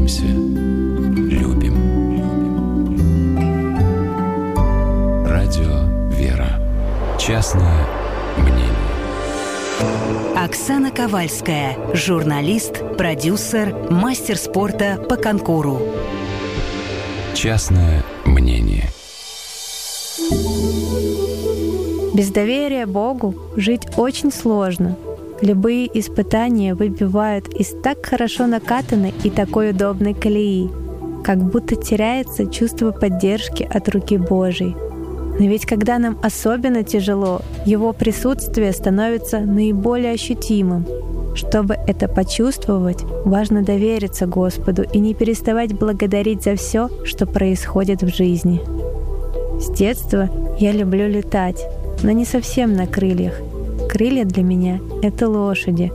Учимся, любим. Радио «Вера». Частное мнение. Оксана Ковальская, журналист, продюсер, мастер спорта по конкуру. Частное мнение. Без доверия Богу жить очень сложно. Любые испытания выбивают из так хорошо накатанной и такой удобной колеи, как будто теряется чувство поддержки от руки Божией. Но ведь когда нам особенно тяжело, Его присутствие становится наиболее ощутимым. Чтобы это почувствовать, важно довериться Господу и не переставать благодарить за все, что происходит в жизни. С детства я люблю летать, но не совсем на крыльях. Крылья для меня — это лошади.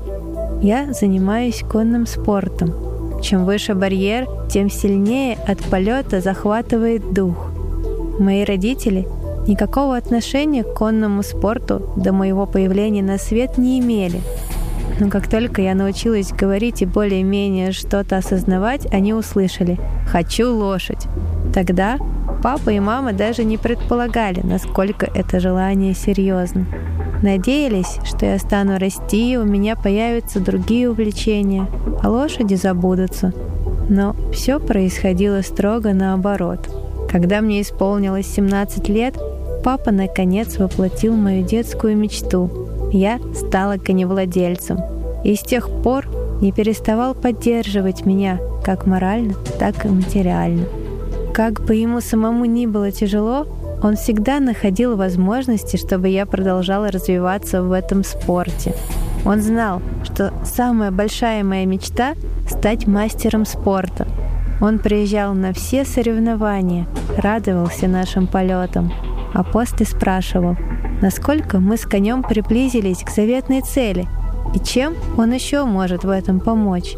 Я занимаюсь конным спортом. Чем выше барьер, тем сильнее от полета захватывает дух. Мои родители никакого отношения к конному спорту до моего появления на свет не имели. Но как только я научилась говорить и более-менее что-то осознавать, они услышали «хочу лошадь». Тогда папа и мама даже не предполагали, насколько это желание серьезно. Надеялись, что я стану расти, у меня появятся другие увлечения, а лошади забудутся. Но все происходило строго наоборот. Когда мне исполнилось 17 лет, папа наконец воплотил мою детскую мечту. Я стала коневладельцем. И с тех пор не переставал поддерживать меня как морально, так и материально. Как бы ему самому ни было тяжело, он всегда находил возможности, чтобы я продолжала развиваться в этом спорте. Он знал, что самая большая моя мечта — стать мастером спорта. Он приезжал на все соревнования, радовался нашим полетам, а после спрашивал, насколько мы с конем приблизились к заветной цели и чем он еще может в этом помочь.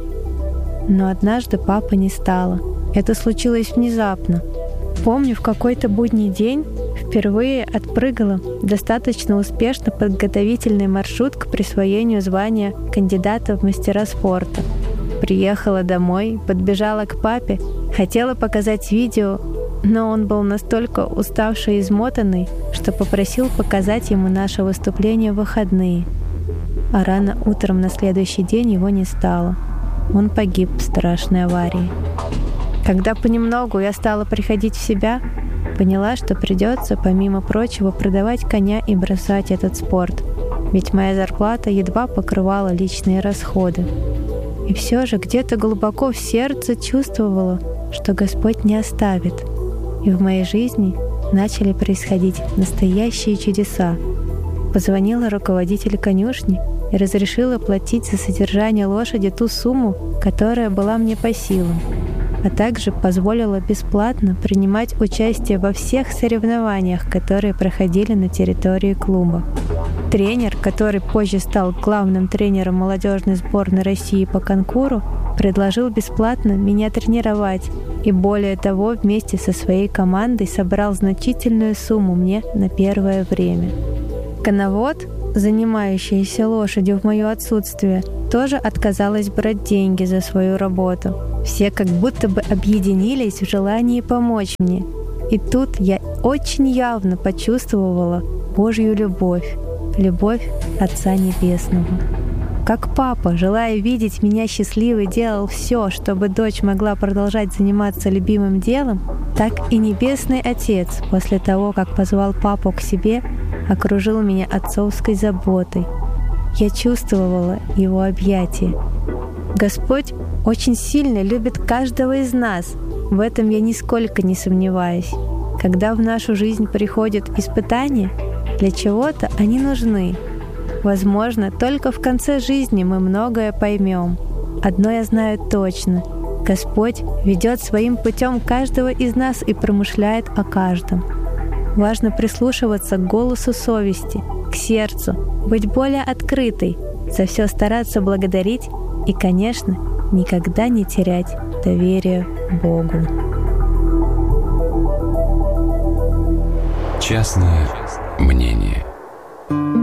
Но однажды папы не стало. Это случилось внезапно. Помню, в какой-то будний день впервые отпрыгала достаточно успешно подготовительный маршрут к присвоению звания кандидата в мастера спорта. Приехала домой, подбежала к папе, хотела показать видео, но он был настолько уставший и измотанный, что попросил показать ему наше выступление в выходные. А рано утром на следующий день его не стало. Он погиб в страшной аварии. Когда понемногу я стала приходить в себя, поняла, что придется, помимо прочего, продавать коня и бросать этот спорт, ведь моя зарплата едва покрывала личные расходы. И все же где-то глубоко в сердце чувствовала, что Господь не оставит. И в моей жизни начали происходить настоящие чудеса. Позвонила руководитель конюшни и разрешила платить за содержание лошади ту сумму, которая была мне по силам, а также позволила бесплатно принимать участие во всех соревнованиях, которые проходили на территории клуба. Тренер, который позже стал главным тренером молодежной сборной России по конкуру, предложил бесплатно меня тренировать и, более того, вместе со своей командой собрал значительную сумму мне на первое время. Коновод, занимающаяся лошадью в мое отсутствие, тоже отказалась брать деньги за свою работу. Все как будто бы объединились в желании помочь мне. И тут я очень явно почувствовала Божью любовь, любовь Отца Небесного. Как папа, желая видеть меня счастливой, делал все, чтобы дочь могла продолжать заниматься любимым делом, так и Небесный Отец, после того, как позвал папу к себе, окружил меня отцовской заботой. Я чувствовала Его объятия. Господь очень сильно любит каждого из нас. В этом я нисколько не сомневаюсь. Когда в нашу жизнь приходят испытания, для чего-то они нужны. Возможно, только в конце жизни мы многое поймем. Одно я знаю точно. Господь ведет своим путем каждого из нас и промышляет о каждом. Важно прислушиваться к голосу совести, к сердцу, быть более открытой, за все стараться благодарить и, конечно, никогда не терять доверие Богу. Частное мнение.